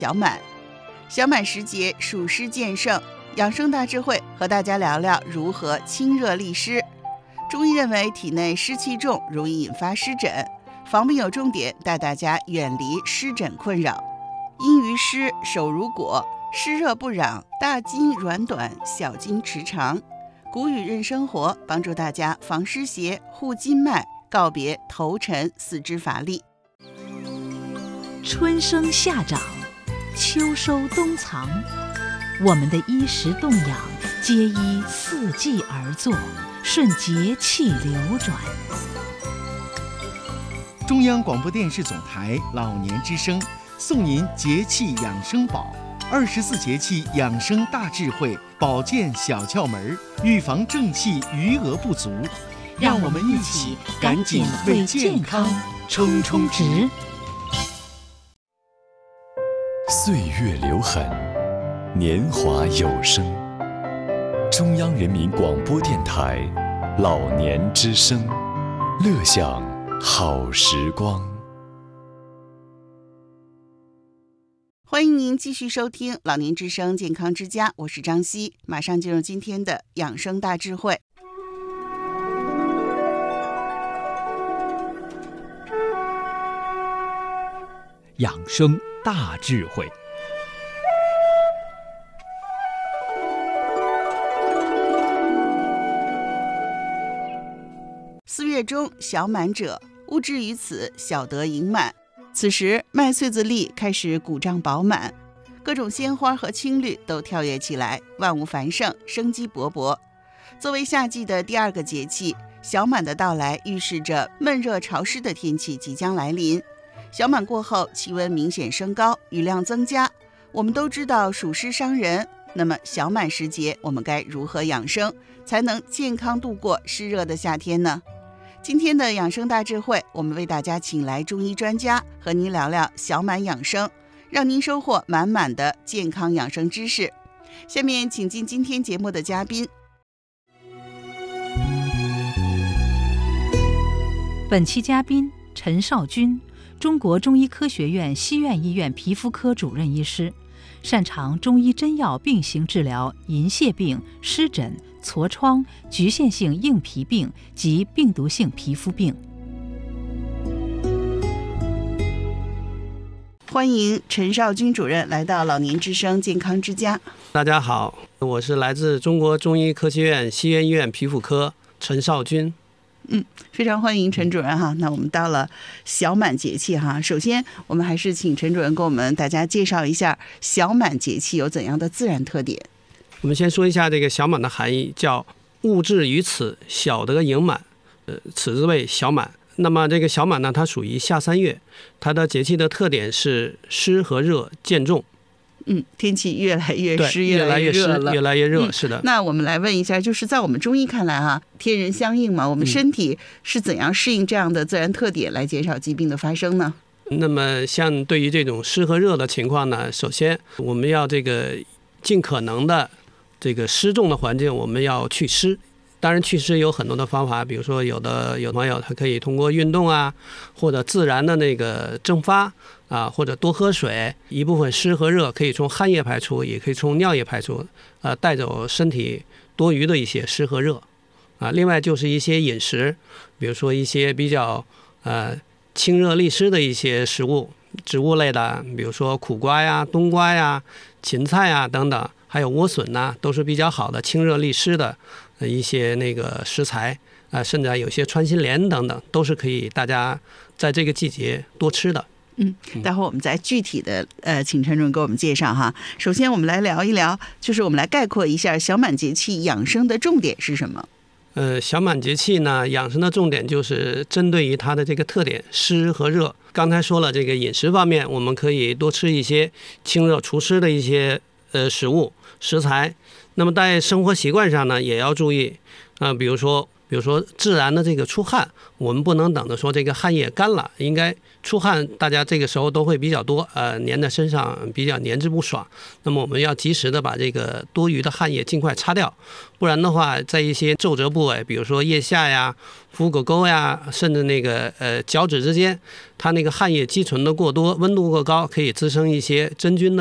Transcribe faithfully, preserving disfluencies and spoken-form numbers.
小满。小满时节，暑湿渐盛，养生大智慧和大家聊聊如何清热利湿。中医认为体内湿气重，容易引发湿疹，防病有重点，带大家远离湿疹困扰。阴于湿，手如裹，湿热不攘，大筋软短，小筋持长。古语润生活，帮助大家防湿邪、护筋脉，告别头沉、四肢乏力。 春生夏长，秋收冬藏，我们的衣食动养皆依四季而作，顺节气流转。 中央广播电视总台老年之声送您节气养生宝，二十四节气养生大智慧，保健小窍门，预防正气余额不足。让我们一起赶紧为健康冲冲值。 岁月留痕，年华有声。中央人民广播电台老年之声，乐享好时光。 欢迎您继续收听老年之声健康之家，我是张希，马上进入今天的养生大智慧。 养生大智慧。 四月中，小满者，物至于此，小得盈满。此时麦穗子粒开始鼓胀饱满，各种鲜花和青绿都跳跃起来，万物繁盛，生机勃勃。作为夏季的第二个节气，小满的到来预示着闷热潮湿的天气即将来临。小满过后，气温明显升高，雨量增加。我们都知道暑湿伤人，那么小满时节，我们该如何养生，才能健康度过湿热的夏天呢？今天的养生大智慧，我们为大家请来中医专家，和您聊聊小满养生，让您收获满满的健康养生知识。下面请进今天节目的嘉宾。 本期嘉宾陈少军，中国中医科学院西苑医院皮肤科主任医师，擅长中医真药并行治疗银屑病、湿疹、痤疮、局限性硬皮病及病毒性皮肤病。 欢迎陈少军主任来到老年之声健康之家。 大家好，我是来自中国中医科学院西苑医院皮肤科陈少军。 嗯，非常欢迎陈主任哈。那我们到了小满节气哈，首先我们还是请陈主任给我们大家介绍一下小满节气有怎样的自然特点。 我们先说一下这个小满的含义，叫物至于此，小得盈满，呃，此之谓小满。那么这个小满呢，它属于夏三月，它的节气的特点是湿和热渐重。 嗯，天气越来越湿， 越来越湿，越来越热、嗯、是的。 那我们来问一下，就是在我们中医看来啊，天人相应嘛，我们身体是怎样适应这样的自然特点，来减少疾病的发生呢？ 嗯、那么像对于这种湿和热的情况呢，首先我们要这个尽可能的这个湿重的环境，我们要祛湿。当然祛湿有很多的方法，比如说有的有朋友他可以通过运动啊，或者自然的那个蒸发啊，或者多喝水，一部分湿和热可以从汗液排出，也可以从尿液排出，啊，带走身体多余的一些湿和热啊。另外就是一些饮食，比如说一些比较呃清热利湿的一些食物，植物类的，比如说苦瓜呀、冬瓜呀、芹菜呀等等，还有莴笋呐，都是比较好的清热利湿的一些那个食材啊、呃，甚至有些穿心莲等等，都是可以大家在这个季节多吃的。 嗯，待会儿我们再具体的呃，请陈主任给我们介绍哈。首先我们来聊一聊，就是我们来概括一下小满节气养生的重点是什么？ 呃，小满节气呢，养生的重点就是针对于它的这个特点湿和热。刚才说了，这个饮食方面，我们可以多吃一些清热除湿的一些呃食物食材。那么在生活习惯上呢，也要注意啊、呃，比如说比如说自然的这个出汗，我们不能等着说这个汗液干了，应该出汗，大家这个时候都会比较多，呃，粘在身上比较粘滞不爽。那么我们要及时的把这个多余的汗液尽快擦掉，不然的话，在一些皱褶部位，比如说腋下呀、腹股沟呀，甚至那个呃脚趾之间，它那个汗液积存的过多，温度过高，可以滋生一些真菌的